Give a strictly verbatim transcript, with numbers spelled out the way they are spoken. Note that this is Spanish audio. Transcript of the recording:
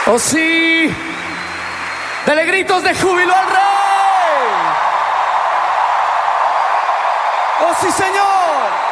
¡Oh sí! ¡Dele gritos de júbilo al Rey! ¡Oh sí, Señor!